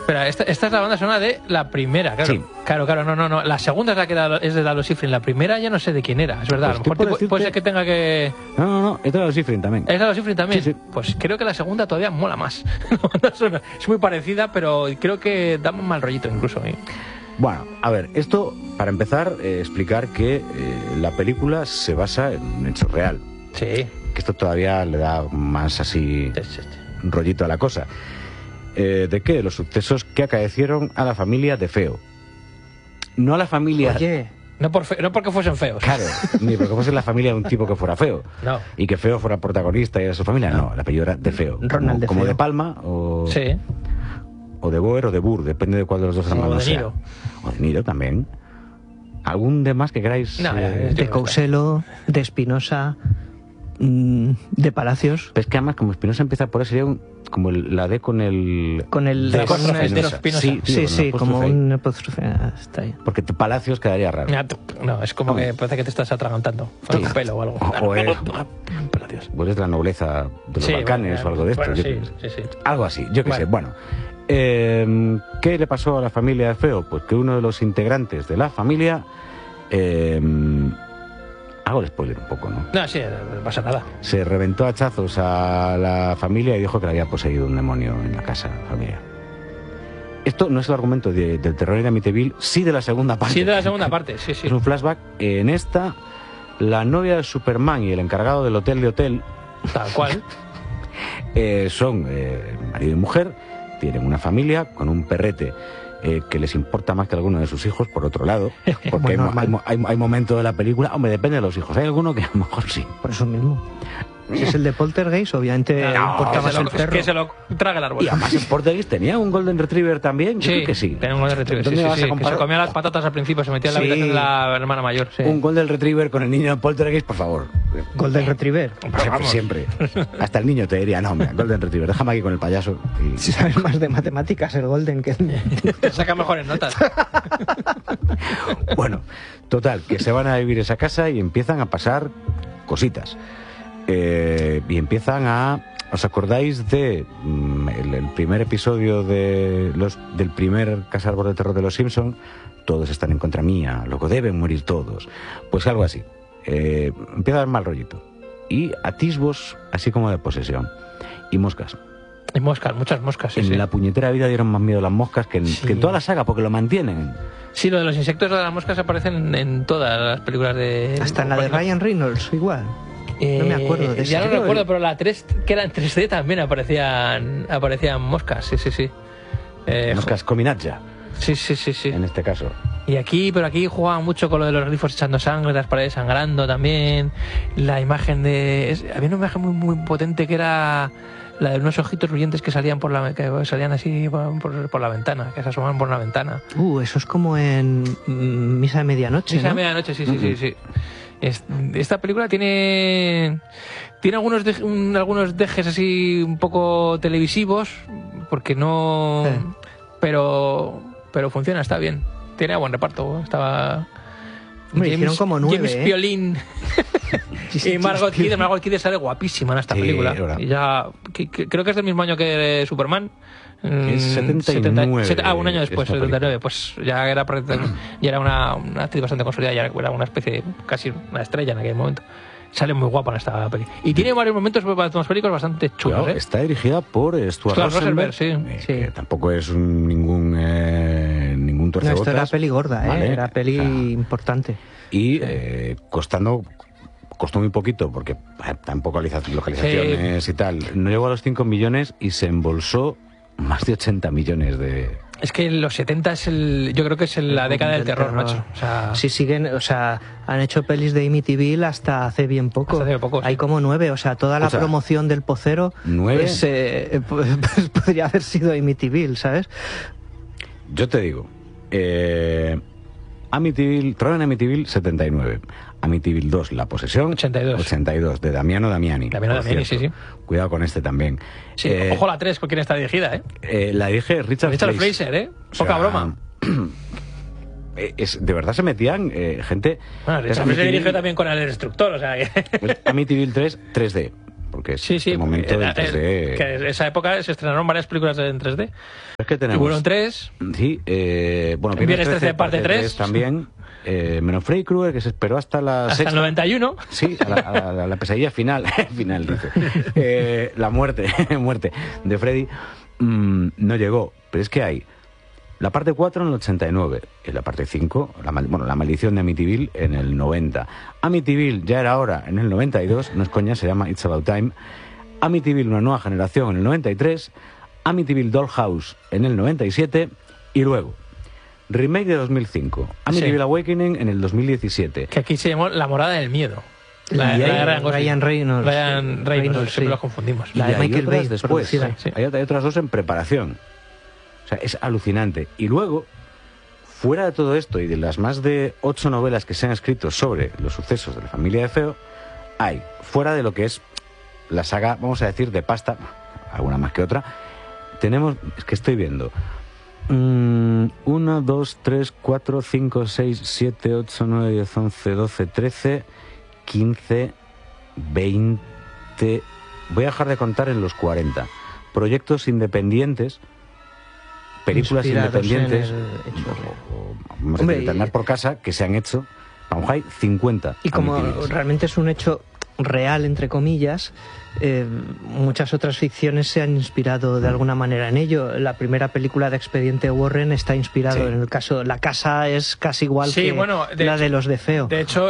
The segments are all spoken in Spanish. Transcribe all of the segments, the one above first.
Espera, esta es la banda sonora de la primera, claro. Sí. Claro, no. La segunda es la que es de Lalo Schifrin. La primera ya no sé de quién era, es verdad. Pues a lo mejor puede ser que tenga que... No, es de Lalo Schifrin también. ¿Es Lalo Schifrin también? Sí. Pues creo que la segunda todavía mola más. Es muy parecida, pero creo que da un mal rollito incluso. Bueno, a ver, esto, para empezar, explicar que la película se basa en un hecho real. Sí. Que esto todavía le da más así rollito a la cosa. ¿De qué? De los sucesos que acaecieron a la familia de Feo. No a la familia... Oye, no porque fuesen feos. Claro, ni porque fuese la familia de un tipo que fuera feo. No. Y que Feo fuera protagonista y era su familia. No, el apellido era de Feo. Ronald de como Feo. de Palma o... Sí. O de Boer o de Burr, depende de cuál de los dos hermanos O de sea. Niro. O de Niro también. ¿Algún de más que queráis? No, De Couselo, de Espinosa, de Palacios. Pero es que además, como Espinosa empieza por eso, sería como la D con el... Con el... De con apóstrofe, el- de los Espinosa. Sí, Sí, como apóstrofe. un apóstrofe. Está ahí. Porque Palacios quedaría raro. No, es como que parece que te estás atragantando. Con un pelo o algo. Dios. O eres de la nobleza de los Sí, Balcanes o algo de esto. bueno, yo sí, qué sé. sí. Algo así, yo qué sé. Bueno, ¿qué le pasó a la familia de Feo? Pues que uno de los integrantes de la familia... hago el spoiler un poco, ¿no? No, sí, no pasa nada. Se reventó a hachazos a la familia y dijo que le había poseído un demonio en la casa familiar. Esto no es el argumento del terror en Amityville, sí de la segunda parte. Sí, de la segunda parte, sí. Es un flashback. En esta, la novia de Superman y el encargado del hotel de hotel Tal cual. son marido y mujer, tienen una familia con un perrete que les importa más que alguno de sus hijos, por otro lado, porque hay momentos de la película, hombre, depende de los hijos, hay alguno que a lo mejor sí. Por eso mismo. Si es el de Poltergeist, obviamente importa más el perro. Que se lo traga el árbol. Y además en Poltergeist tenía un Golden Retriever también, yo creo que sí. tenía un Golden Retriever. ¿Dónde vas a Que se comparar? comía las patatas al principio, se metía en la Sí. habitación de la hermana mayor. Sí. Un Golden Retriever con el niño en Poltergeist, por favor. Golden Retriever. Siempre. Hasta el niño te diría, no, mira, Golden Retriever, déjame aquí con el payaso. Y... Si sabes más de matemáticas el Golden que Te saca mejores notas. Bueno, total, que se van a vivir esa casa y empiezan a pasar cositas. Y empiezan a... ¿Os acordáis de el primer episodio del primer Casa Árbol de Terror de los Simpson? Todos están en contra mía, luego deben morir todos. Pues algo así. Empieza a dar mal rollito. Y atisbos así como de posesión. Y moscas. Y moscas, muchas moscas, sí. En la puñetera vida dieron más miedo las moscas que en toda la saga, porque lo mantienen. Sí, lo de los insectos de las moscas aparecen en todas las películas de... hasta en la de Ryan Reynolds, igual. No me acuerdo de Ya esa. no recuerdo, pero la 3, que era en 3D, también aparecían moscas, sí. Moscas Cominatja, Sí. en este caso. Y aquí jugaban mucho con lo de los grifos echando sangre, las paredes sangrando también. La imagen había una imagen muy potente que era la de unos ojitos brillantes que salían salían así por la ventana, que se asomaban por la ventana. Eso es como en Misa de Medianoche, Misa de ¿no? Medianoche, sí. Esta película tiene algunos dejes así un poco televisivos, porque no... Sí. Pero funciona, está bien. Tiene buen reparto. Estaba... Hombre, hicieron como 9, James Piolín y Margot Kidder. Margot Kidder sale guapísima en esta película. Y ya creo que es del mismo año que Superman. Es 79. Un año después, 79. Pues ya era una actriz bastante consolidada, ya era una especie, casi una estrella en aquel momento. Sale muy guapa en esta peli. Y tiene varios momentos atmosféricos bastante chulos. Claro, está dirigida por Stuart Rosenberg, que tampoco es ningún torcebotas. No, esto era peli gorda, ¿vale? Era peli importante. Y costó muy poquito, porque tampoco localizaciones y tal. No llegó a los 5 millones y se embolsó más de 80 millones de... Es que los 70 yo creo que es la década del terror, macho. O sea, sí, han hecho pelis de Amityville hasta hace bien poco. Hay como 9, toda la promoción del pocero 9 pues podría haber sido Amityville, ¿sabes? Yo te digo, Terror en Amityville 79, Amityville 2, La Posesión 82, de Damiano Damiani. Sí. Cuidado con este también. Sí, ojo la 3, ¿con quién está dirigida? La dirige Richard Fraser, poca broma. De verdad se metían gente... Richard Fraser dirigió también con El Destructor, o sea que... Amityville 3, 3D. que es el momento del 3D. Que en esa época se estrenaron varias películas en 3D. Es que tenemos... Tiburón 3. Sí, bueno, Viernes 13 parte 3 también. Menos Freddy Krueger, que se esperó hasta la sexta. El 91. Sí, a la pesadilla final. Final, dice. La muerte de Freddy no llegó. Pero es que hay la parte 4 en el 89, y la parte 5, la maldición de Amityville en el 90. Amityville ya era hora en el 92, no es coña, se llama It's About Time. Amityville, una nueva generación en el 93. Amityville Dollhouse en el 97. Y luego remake de 2005, Amityville Awakening en el 2017. Que aquí se llamó La Morada del Miedo. Ryan Reynolds. Siempre los confundimos. La de Michael Bay después. Hay otras dos en preparación. O sea, es alucinante. Y luego, fuera de todo esto y de las más de 8 novelas que se han escrito sobre los sucesos de la familia de Feo, hay, fuera de lo que es la saga, vamos a decir, de pasta, alguna más que otra, tenemos, es que estoy viendo... 1, 2, 3, 4, 5, 6, 7, 8, 9, 10, 11, 12, 13, 15, 20... Voy a dejar de contar en los 40. Proyectos independientes, películas independientes, vamos a internar por casa, que se han hecho, vamos, hay 50. Y como realmente es un hecho real, entre comillas, muchas otras ficciones se han inspirado de alguna manera en ello. La primera película de Expediente Warren está inspirado en el caso. La casa es casi igual que la de los de Feo. De hecho,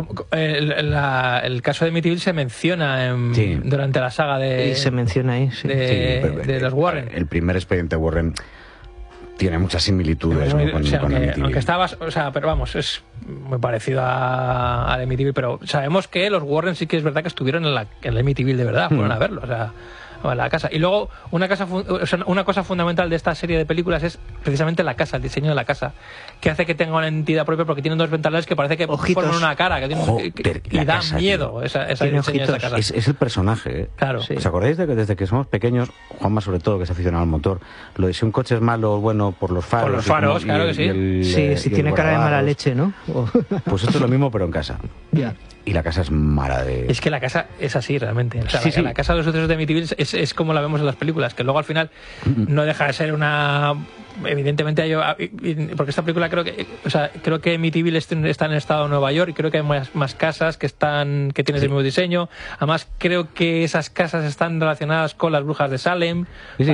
el caso de Amityville se menciona durante la saga de... Y se menciona ahí, de los Warren. El primer Expediente Warren tiene muchas similitudes con Amityville. Aunque estabas, pero vamos, es muy parecido a Amityville, pero sabemos que los Warren sí que es verdad que estuvieron en el Amityville de verdad, fueron a verlo, a la casa. Y luego una cosa fundamental de esta serie de películas es precisamente la casa, el diseño de la casa, que hace que tenga una entidad propia, porque tienen dos ventanales que parece que forman una cara, y da miedo ese diseño de esa casa. Es el personaje, Claro. ¿Os acordáis de que desde que somos pequeños, Juanma sobre todo, que es aficionado al motor, lo de si un coche es malo o bueno por los faros? Por los faros, claro que sí. Si tiene cara de mala leche, ¿no? Pues esto es lo mismo, pero en casa. Ya. Y la casa es mala de... Es que la casa es así realmente. O sea, la casa de los sucesos de Amityville es como la vemos en las películas, que luego al final no deja de ser una... Evidentemente porque esta película creo que Amityville está en el estado de Nueva York, y creo que hay más casas que tienen el mismo diseño. Además creo que esas casas están relacionadas con las brujas de Salem.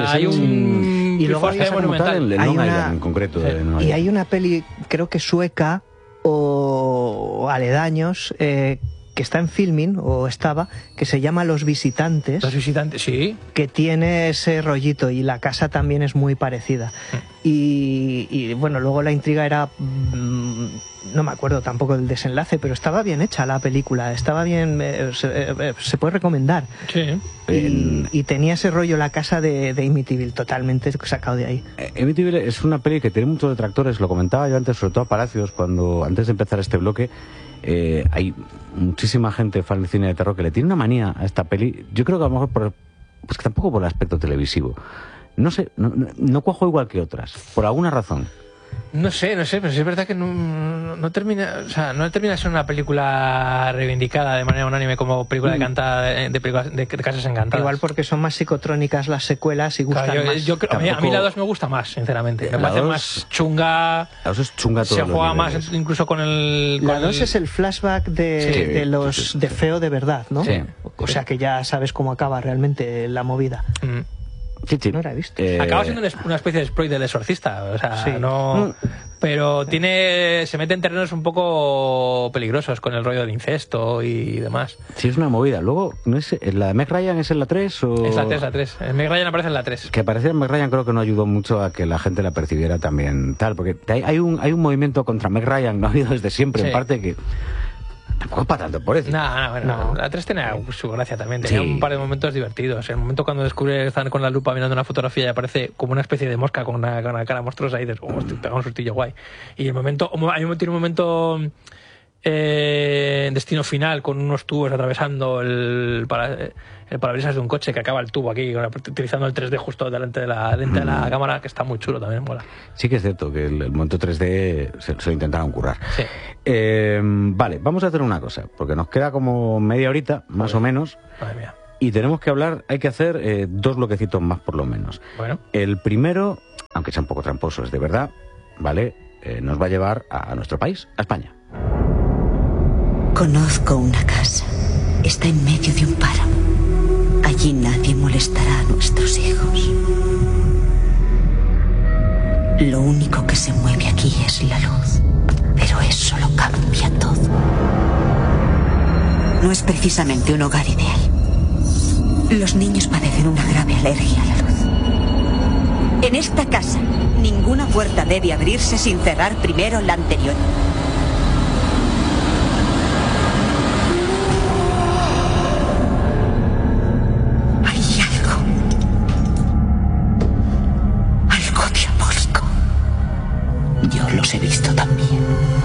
Y luego hay monumental en concreto. Y hay una peli, creo que sueca o aledaños, que está en filming, o estaba, que se llama Los Visitantes. Los Visitantes, sí. Que tiene ese rollito, y la casa también es muy parecida. Y bueno, luego la intriga era... no me acuerdo tampoco del desenlace, pero estaba bien hecha la película, estaba bien... se puede recomendar. Sí. Y tenía ese rollo la casa de Amityville, totalmente sacado de ahí. Amityville es una peli que tiene muchos detractores, lo comentaba yo antes, sobre todo a Palacios, antes de empezar este bloque. Hay muchísima gente fan del cine de terror que le tiene una manía a esta peli. Yo creo que a lo mejor pues que tampoco por el aspecto televisivo. No sé, no cuajo igual que otras, por alguna razón. No sé, pero sí es verdad que no termina, no termina de ser una película reivindicada de manera unánime como película de casas encantadas. Igual porque son más psicotrónicas las secuelas y gustan más. A mí la 2 me gusta más, sinceramente. Me parece más chunga. La 2 es chunga todo. Se juega más incluso con el... La 2 es el flashback de los de Feo de verdad, ¿no? Sí. O sea que ya sabes cómo acaba realmente la movida. Sí. No la he visto. Acaba siendo una especie de exploit del Exorcista, no... Pero se mete en terrenos un poco peligrosos con el rollo del incesto y demás. Sí, es una movida. Luego, ¿no es la de Meg Ryan es en la 3 o...? Es la 3. Meg Ryan aparece en la 3. Que apareciera en Meg Ryan creo que no ayudó mucho a que la gente la percibiera también tal, porque hay un movimiento contra Meg Ryan, no ha habido desde siempre, en parte que... Tampoco es para tanto, por eso. No. La 3 tenía su gracia también. Tenía un par de momentos divertidos. El momento cuando descubre que están con la lupa mirando una fotografía y aparece como una especie de mosca con una cara monstruosa y dices, estoy pegando un sustillo guay. Y tiene un momento Destino Final con unos tubos atravesando el parabrisas de un coche, que acaba el tubo aquí utilizando el 3D justo delante de la cámara, que está muy chulo también, mola. Sí que es cierto que el momento 3D se lo intentaron currar. Sí. Vale, vamos a hacer una cosa, porque nos queda como media horita, más o menos. Madre mía. Y tenemos que hablar, hay que hacer 2 bloquecitos más por lo menos. Bueno. El primero, aunque sea un poco tramposo, es de verdad, ¿vale? Nos va a llevar a nuestro país, a España. Conozco una casa. Está en medio de un páramo. Allí nadie molestará a nuestros hijos. Lo único que se mueve aquí es la luz. Pero eso lo cambia todo. No es precisamente un hogar ideal. Los niños padecen una grave alergia a la luz. En esta casa, ninguna puerta debe abrirse sin cerrar primero la anterior.